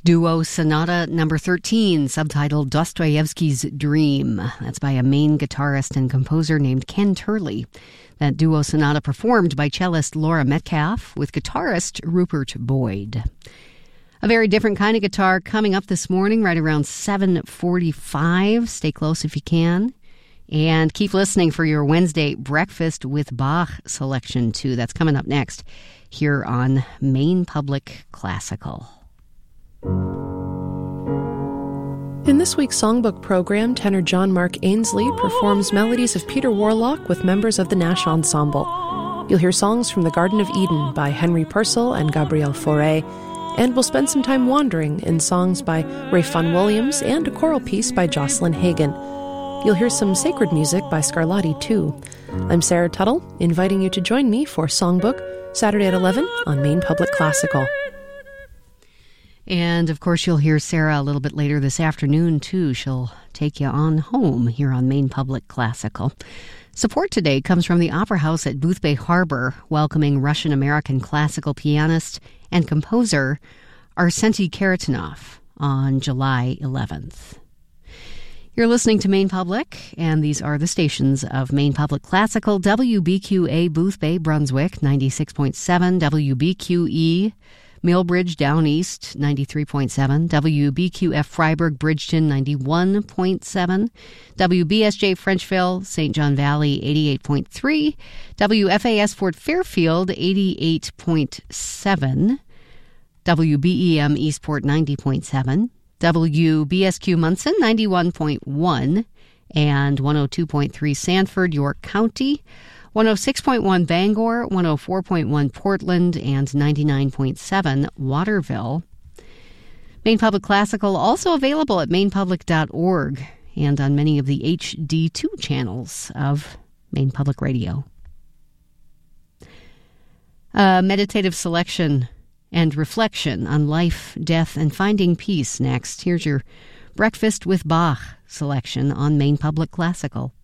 Duo Sonata number 13, subtitled Dostoevsky's Dream. That's by a Maine guitarist and composer named Ken Turley. That duo sonata performed by cellist Laura Metcalf with guitarist Rupert Boyd. A very different kind of guitar coming up this morning right around 7:45. Stay close if you can. And keep listening for your Wednesday Breakfast with Bach selection, too. That's coming up next here on Maine Public Classical. In this week's songbook program, tenor John Mark Ainsley performs melodies of Peter Warlock with members of the Nash Ensemble. You'll hear songs from The Garden of Eden by Henry Purcell and Gabrielle Fauré, and we'll spend some time wandering in songs by Ray Fun Williams and a choral piece by Jocelyn Hagan. You'll hear some sacred music by Scarlatti, too. I'm Sarah Tuttle, inviting you to join me for Songbook, Saturday at 11 on Maine Public Classical. And, of course, you'll hear Sarah a little bit later this afternoon, too. She'll take you on home here on Maine Public Classical. Support today comes from the Opera House at Boothbay Harbor, welcoming Russian-American classical pianist and composer Arseny Kharitonov on July 11th. You're listening to Maine Public, and these are the stations of Maine Public Classical: WBQA Boothbay, Brunswick, 96.7, WBQE Millbridge Down East, 93.7, WBQF Freiburg Bridgeton, 91.7, WBSJ Frenchville, St. John Valley, 88.3, WFAS Fort Fairfield, 88.7, WBEM Eastport, 90.7, WBSQ Munson, 91.1, and 102.3 Sanford, York County, 106.1 Bangor, 104.1 Portland, and 99.7 Waterville. Maine Public Classical also available at mainepublic.org and on many of the HD2 channels of Maine Public Radio. A meditative selection and reflection on life, death, and finding peace next. Here's your Breakfast with Bach selection on Maine Public Classical.